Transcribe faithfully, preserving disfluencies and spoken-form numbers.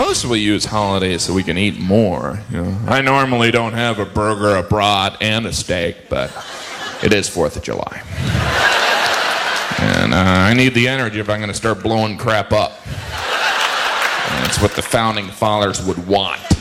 Most we use holidays so we can eat more. You know, I normally don't have a burger, a brat, and a steak, but it is Fourth of July, and uh, I need the energy if I'm going to start blowing crap up. And that's what the founding fathers would want.